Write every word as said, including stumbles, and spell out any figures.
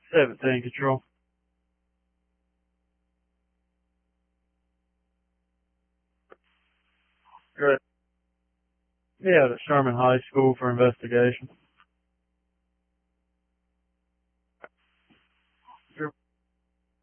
seventeen control. Great. Yeah, to Sherman High School for investigation.